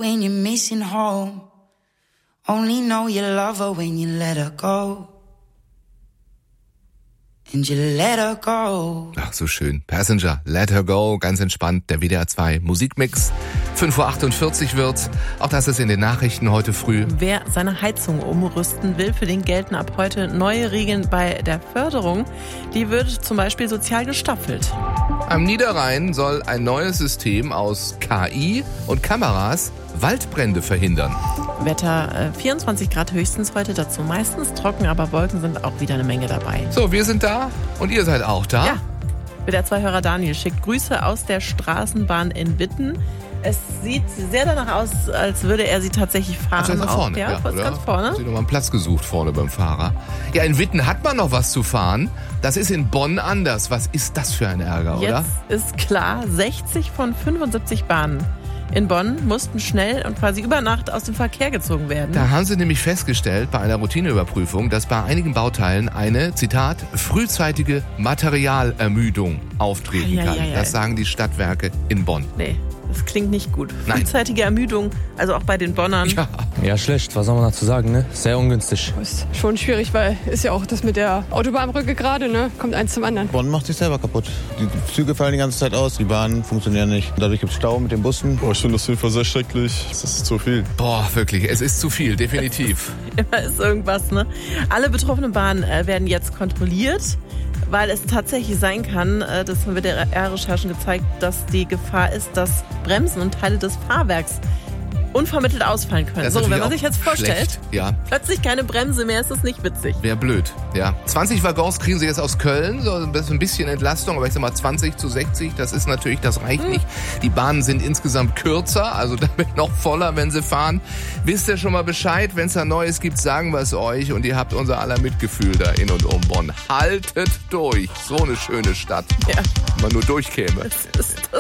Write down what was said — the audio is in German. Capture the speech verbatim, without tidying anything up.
when you're missing home. Only know you love her when you let her go. And you let her go. Ach, so schön. Passenger, Let Her Go, ganz entspannt. Der W D R zwei Musikmix. fünf Uhr achtundvierzig wird's. Auch das ist in den Nachrichten heute früh. Wer seine Heizung umrüsten will, für den gelten ab heute neue Regeln bei der Förderung. Die wird zum Beispiel sozial gestaffelt. Am Niederrhein soll ein neues System aus K I und Kameras Waldbrände verhindern. Wetter äh, vierundzwanzig Grad höchstens heute, dazu meistens trocken, aber Wolken sind auch wieder eine Menge dabei. So, wir sind da und ihr seid auch da. Ja. W D R zwei Hörer Daniel schickt Grüße aus der Straßenbahn in Witten. Es sieht sehr danach aus, als würde er sie tatsächlich fahren. Also ganz vorne, ja, ja, kurz ganz vorne. Hat sich nochmal einen Platz gesucht vorne beim Fahrer. Ja, in Witten hat man noch was zu fahren. Das ist in Bonn anders. Was ist das für ein Ärger, oder? Jetzt ist klar, sechzig von fünfundsiebzig Bahnen in Bonn mussten schnell und quasi über Nacht aus dem Verkehr gezogen werden. Da haben sie nämlich festgestellt bei einer Routineüberprüfung, dass bei einigen Bauteilen eine, Zitat, frühzeitige Materialermüdung auftreten ja, kann. ja, ja. Das sagen die Stadtwerke in Bonn. Nee, das klingt nicht gut. Nein. Frühzeitige Ermüdung, also auch bei den Bonnern. Ja. Ja, schlecht. Was soll man dazu sagen, ne? Sehr ungünstig. Ist schon schwierig, weil ist ja auch das mit der Autobahnbrücke gerade, ne? Kommt eins zum anderen. Bonn macht sich selber kaputt. Die Züge fallen die ganze Zeit aus, die Bahnen funktionieren nicht. Dadurch gibt es Stau mit den Bussen. Boah, ich finde das auf jeden Fall sehr schrecklich. Das ist zu viel. Boah, wirklich, es ist zu viel, definitiv. Immer ist irgendwas, ne? Alle betroffenen Bahnen äh, werden jetzt kontrolliert, weil es tatsächlich sein kann, äh, das haben W D R-Recherchen gezeigt, dass die Gefahr ist, dass Bremsen und Teile des Fahrwerks unvermittelt ausfallen können. Das So, ist wenn man natürlich sich jetzt auch vorstellt, schlecht, ja. plötzlich keine Bremse mehr, ist das nicht witzig. Wäre blöd, ja. zwanzig Waggons kriegen sie jetzt aus Köln, so ein bisschen Entlastung, aber ich sag mal zwanzig zu sechzig, das ist natürlich, das reicht nicht. Die Bahnen sind insgesamt kürzer, also damit noch voller, wenn sie fahren. Wisst ihr schon mal Bescheid, wenn es da Neues gibt, sagen wir es euch und ihr habt unser aller Mitgefühl da in und um Bonn. Haltet durch, so eine schöne Stadt. Ja. Wenn man nur durchkäme. Das ist das